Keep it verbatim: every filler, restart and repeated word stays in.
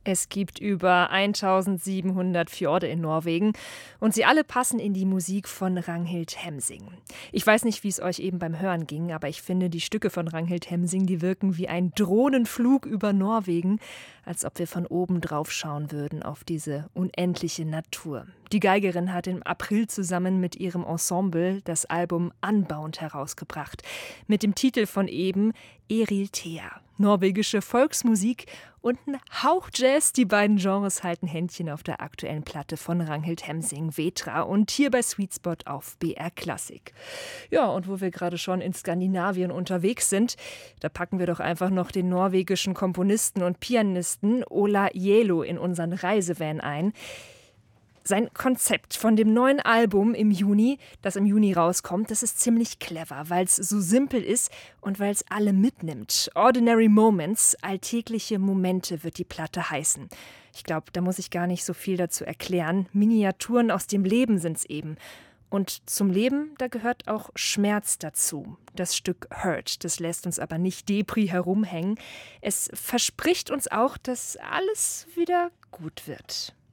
Es gibt über eintausendsiebenhundert Fjorde in Norwegen und sie alle passen in die Musik von Ragnhild Hemsing. Ich weiß nicht, wie es euch eben beim Hören ging, aber ich finde, die Stücke von Ragnhild Hemsing, die wirken wie ein Drohnenflug über Norwegen, als ob wir von oben drauf schauen würden auf diese unendliche Natur. Die Geigerin hat im April zusammen mit ihrem Ensemble das Album Unbound herausgebracht, mit dem Titel von eben Eril Thea. Norwegische Volksmusik und ein Hauch Jazz. Die beiden Genres halten Händchen auf der aktuellen Platte von Ragnhild Hemsing, Vetra, und hier bei Sweet Spot auf B R Klassik. Ja, und wo wir gerade schon in Skandinavien unterwegs sind, da packen wir doch einfach noch den norwegischen Komponisten und Pianisten Ola Gjeilo in unseren Reisevan ein. Sein Konzept von dem neuen Album im Juni, das im Juni rauskommt, das ist ziemlich clever, weil es so simpel ist und weil es alle mitnimmt. Ordinary Moments, alltägliche Momente wird die Platte heißen. Ich glaube, da muss ich gar nicht so viel dazu erklären. Miniaturen aus dem Leben sind's eben. Und zum Leben, da gehört auch Schmerz dazu. Das Stück Hurt, das lässt uns aber nicht depri herumhängen. Es verspricht uns auch, dass alles wieder gut wird.